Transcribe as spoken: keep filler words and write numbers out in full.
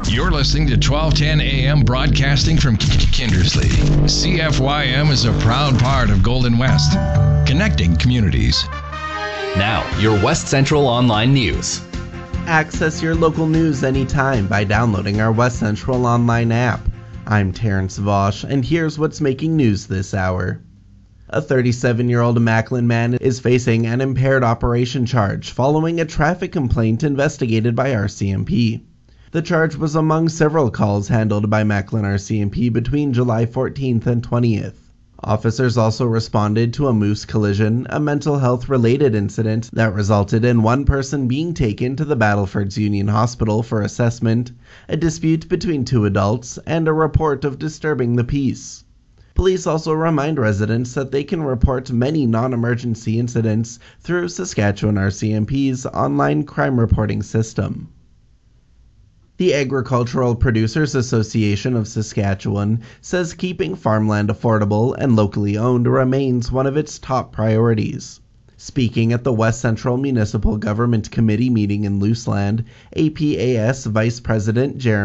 You're listening to twelve ten A M broadcasting from Kindersley. C F Y M is a proud part of Golden West, connecting communities. Now, your West Central Online News. Access your local news anytime by downloading our West Central Online app. I'm Terrence Vosch, and here's what's making news this hour. A thirty-seven-year-old Macklin man is facing an impaired operation charge following a traffic complaint investigated by R C M P. The charge was among several calls handled by Macklin R C M P between July fourteenth and twentieth. Officers also responded to a moose collision, a mental health-related incident that resulted in one person being taken to the Battlefords Union Hospital for assessment, a dispute between two adults, and a report of disturbing the peace. Police also remind residents that they can report many non-emergency incidents through Saskatchewan R C M P's online crime reporting system. The Agricultural Producers Association of Saskatchewan says keeping farmland affordable and locally owned remains one of its top priorities. Speaking at the West Central Municipal Government Committee meeting in Luseland, A P A S Vice President Jeremy